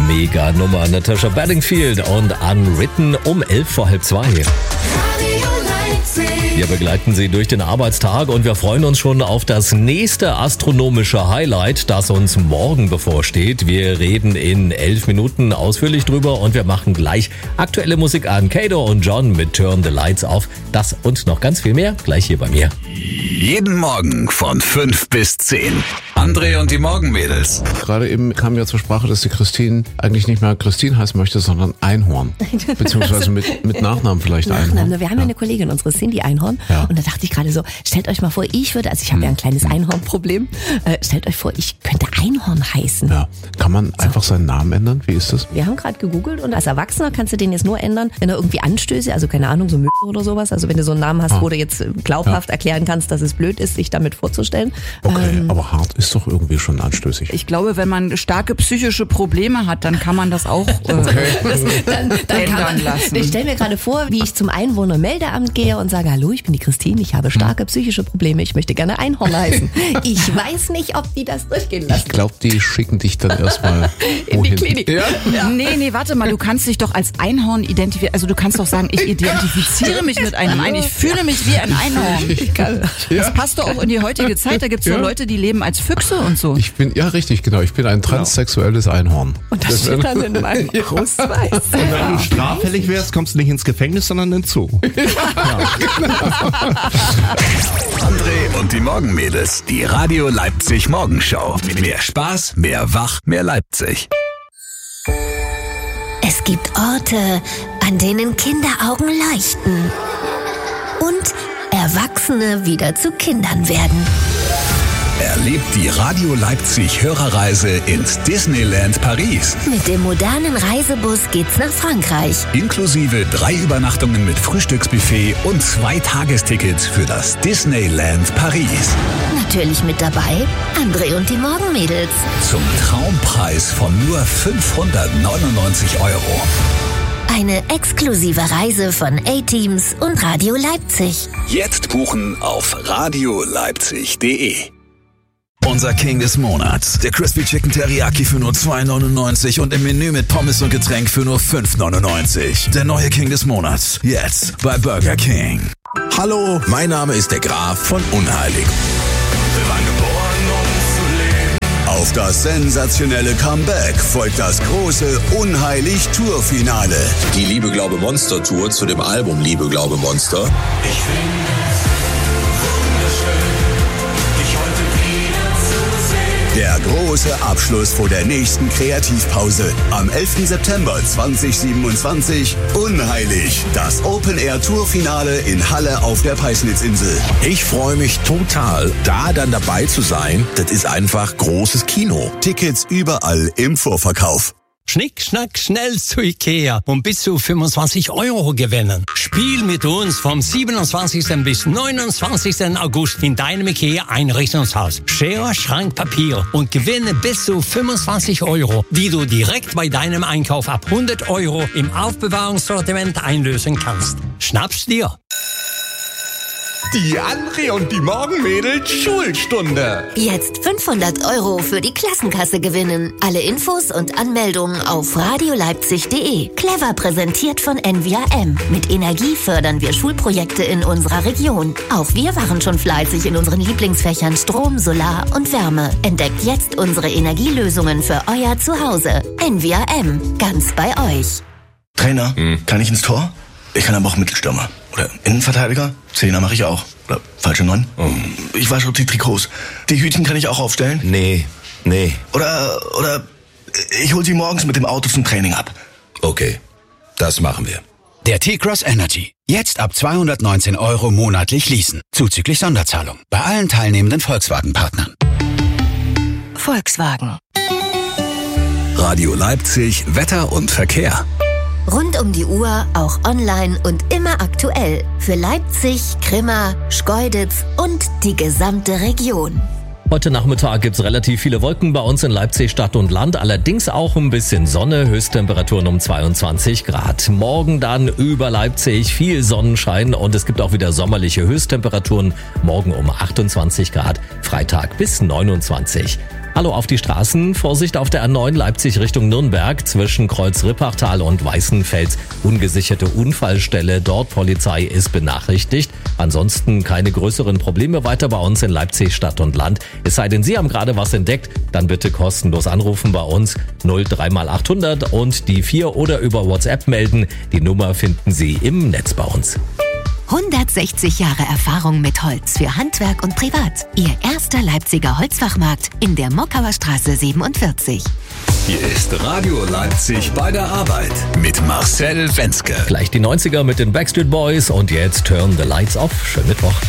Mega Nummer. Natasha Bedingfield und Unwritten um 11:45. Wir begleiten Sie durch den Arbeitstag und wir freuen uns schon auf das nächste astronomische Highlight, das uns morgen bevorsteht. Wir reden in 11 Minuten ausführlich drüber und wir machen gleich aktuelle Musik an. Kato und John mit Turn the Lights Off. Das und noch ganz viel mehr gleich hier bei mir. Jeden Morgen von 5 bis 10. André und die Morgenmädels. Gerade eben kam ja zur Sprache, dass die Christine eigentlich nicht mehr Christine heißen möchte, sondern Einhorn. Beziehungsweise mit Nachnamen vielleicht Einhorn. Wir haben ja eine Kollegin, unsere Cindy Einhorn. Ja. Und da dachte ich gerade so, stellt euch mal vor, ich habe ja ein kleines Einhornproblem. Stellt euch vor, ich könnte Einhorn heißen. Ja. Kann man einfach seinen Namen ändern? Wie ist das? Wir haben gerade gegoogelt und als Erwachsener kannst du den jetzt nur ändern, wenn er irgendwie Anstöße, also keine Ahnung, so Müll oder sowas. Also wenn du so einen Namen hast, wo du jetzt glaubhaft erklären kannst, dass es blöd ist, sich damit vorzustellen. Okay, aber hart ist doch irgendwie schon anstößig. Ich glaube, wenn man starke psychische Probleme hat, dann kann man das auch ändern lassen. Ich stelle mir gerade vor, wie ich zum Einwohnermeldeamt gehe und sage, hallo, ich bin die Christine, ich habe starke psychische Probleme, ich möchte gerne Einhorn heißen. Ich weiß nicht, ob die das durchgehen lassen. Ich glaube, die schicken dich dann erstmal in die Klinik. Ja? Nee, warte mal, du kannst dich doch als Einhorn identifizieren. Also du kannst doch sagen, ich identifiziere mich mit einem Einhorn. Ich fühle mich wie ein Einhorn. Das passt doch auch in die heutige Zeit. Da gibt es so Leute, die leben als Füchse und so. Ich bin ein transsexuelles Einhorn. Und das steht dann in meinem Groß-Weiß. Und wenn du straffällig wärst, kommst du nicht ins Gefängnis, sondern in den Zoo. André und die Morgenmädels. Die Radio Leipzig Morgenshow. Mehr Spaß, mehr Wach, mehr Leipzig. Es gibt Orte, an denen Kinderaugen leuchten und Erwachsene wieder zu Kindern werden. Erlebt die Radio Leipzig Hörerreise ins Disneyland Paris. Mit dem modernen Reisebus geht's nach Frankreich. Inklusive 3 Übernachtungen mit Frühstücksbuffet und 2 Tagestickets für das Disneyland Paris. Natürlich mit dabei André und die Morgenmädels. Zum Traumpreis von nur 599 €. Eine exklusive Reise von A-Teams und Radio Leipzig. Jetzt buchen auf radioleipzig.de. Unser King des Monats. Der Crispy Chicken Teriyaki für nur 2,99 und im Menü mit Pommes und Getränk für nur 5,99. Der neue King des Monats. Jetzt bei Burger King. Hallo, mein Name ist der Graf von Unheilig. Wir waren geboren, um zu leben. Auf das sensationelle Comeback folgt das große Unheilig-Tour-Finale. Die Liebe, Glaube, Monster Tour zu dem Album Liebe, Glaube, Monster. Ich finde es wunderschön, dich heute wieder zu sehen. Der große Abschluss vor der nächsten Kreativpause. Am 11. September 2027. Unheilig. Das Open-Air-Tour-Finale in Halle auf der Peisnitzinsel. Ich freue mich total, da dann dabei zu sein. Das ist einfach großes Kino. Tickets überall im Vorverkauf. Schnick, schnack, schnell zu Ikea und bis zu 25 € gewinnen. Spiel mit uns vom 27. bis 29. August in deinem Ikea-Einrichtungshaus. Schere, Schrank, Papier und gewinne bis zu 25 €, die du direkt bei deinem Einkauf ab 100 € im Aufbewahrungssortiment einlösen kannst. Schnapp's dir! Die André und die Morgenmädels Schulstunde. Jetzt 500 € für die Klassenkasse gewinnen. Alle Infos und Anmeldungen auf radioleipzig.de. Clever präsentiert von NVRM. Mit Energie fördern wir Schulprojekte in unserer Region. Auch wir waren schon fleißig in unseren Lieblingsfächern Strom, Solar und Wärme. Entdeckt jetzt unsere Energielösungen für euer Zuhause. NVRM. Ganz bei euch. Trainer, kann ich ins Tor? Ich kann aber auch Mittelstürmer. Oder Innenverteidiger? Zehner mache ich auch. Oder falsche 9? Ich wasche die Trikots. Die Hütchen kann ich auch aufstellen? Nee. Oder ich hol sie morgens mit dem Auto zum Training ab. Okay, das machen wir. Der T-Cross Energy. Jetzt ab 219 € monatlich leasen. Zuzüglich Sonderzahlung. Bei allen teilnehmenden Volkswagen-Partnern. Volkswagen. Radio Leipzig, Wetter und Verkehr. Rund um die Uhr, auch online und immer aktuell. Für Leipzig, Grimma, Schkeuditz und die gesamte Region. Heute Nachmittag gibt's relativ viele Wolken bei uns in Leipzig Stadt und Land, allerdings auch ein bisschen Sonne, Höchsttemperaturen um 22 Grad. Morgen dann über Leipzig viel Sonnenschein und es gibt auch wieder sommerliche Höchsttemperaturen, morgen um 28 Grad, Freitag bis 29. Hallo auf die Straßen. Vorsicht auf der A9 Leipzig Richtung Nürnberg zwischen Kreuz-Rippachtal und Weißenfels. Ungesicherte Unfallstelle. Dort Polizei ist benachrichtigt. Ansonsten keine größeren Probleme weiter bei uns in Leipzig Stadt und Land. Es sei denn, Sie haben gerade was entdeckt, dann bitte kostenlos anrufen bei uns 03x800 und die 4 oder über WhatsApp melden. Die Nummer finden Sie im Netz bei uns. 160 Jahre Erfahrung mit Holz für Handwerk und Privat. Ihr erster Leipziger Holzfachmarkt in der Mockauer Straße 47. Hier ist Radio Leipzig bei der Arbeit mit Marcel Wenzke. Gleich die 90er mit den Backstreet Boys und jetzt Turn the Lights Off. Schönen Mittwoch.